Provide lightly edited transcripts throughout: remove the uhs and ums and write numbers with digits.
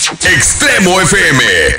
Extremo FM.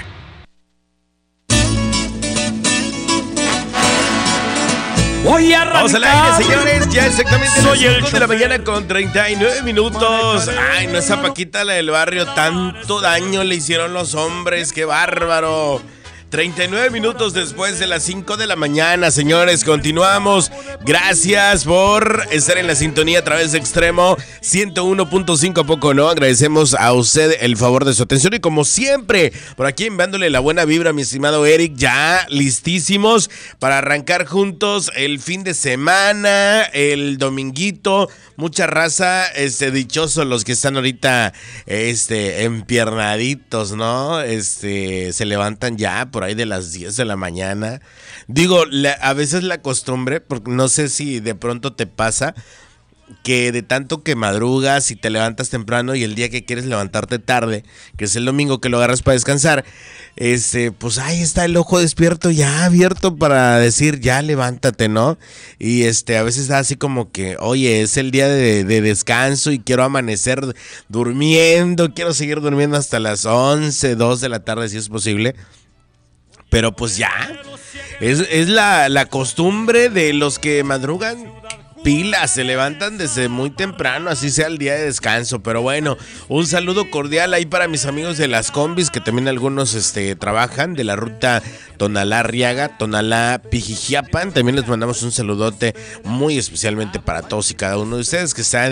Voy a arrancar. Vamos al aire, señores. Ya exactamente Soy las el 5 de la mañana con 39 minutos. Ay, no, esa Paquita, la del barrio, tanto daño le hicieron los hombres. ¡Qué bárbaro! 39 minutos después de las 5 de la mañana, señores, continuamos. Gracias por estar en la sintonía a través de Extremo 101.5, poco no. Agradecemos a usted el favor de su atención y como siempre, por aquí enviándole la buena vibra, mi estimado Eric, ya listísimos para arrancar juntos el fin de semana, el dominguito. Mucha raza, dichosos los que están ahorita, empiernaditos, ¿no? Se levantan ya por ahí de las 10 de la mañana. Digo, a veces la costumbre, porque no sé si de pronto te pasa, que de tanto que madrugas y te levantas temprano y el día que quieres levantarte tarde, que es el domingo que lo agarras para descansar, pues ahí está el ojo despierto, ya abierto para decir, ya levántate, ¿no? Y a veces da así como que, oye, es el día de descanso y quiero amanecer durmiendo, quiero seguir durmiendo hasta las 11, 2 de la tarde si es posible. Pero pues ya, es la costumbre de los que madrugan. Pilas, se levantan desde muy temprano, así sea el día de descanso. Pero bueno, un saludo cordial ahí para mis amigos de las combis, que también algunos trabajan, de la ruta Tonalá-Arriaga, Tonalá-Pijijiapan. También les mandamos un saludote muy especialmente para todos y cada uno de ustedes que están